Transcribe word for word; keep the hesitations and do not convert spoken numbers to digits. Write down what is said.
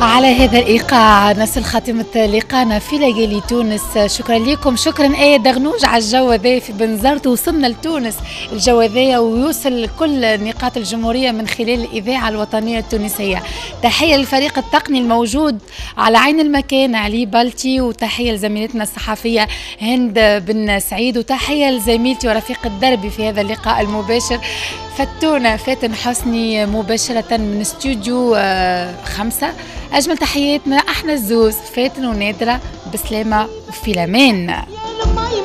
على هذا الإيقاع نصل خاتمة لقانا في ليالي تونس. شكرا لكم، شكرا آية دغنوج على الجو ذا في بنزرت. وصلنا لتونس الجو ذا ويوصل كل نقاط الجمهورية من خلال الإذاعة الوطنية التونسية. تحية للفريق التقني الموجود على عين المكان علي بلتي، وتحية لزميلتنا الصحفية هند بن سعيد، وتحية لزميلتي ورفيق الدربي في هذا اللقاء المباشر فتونا فاتن حسني مباشرة من استوديو خمسة. أجمل تحياتنا احنا الزوز فاتن ونادرة بسلامة وفي الأمان.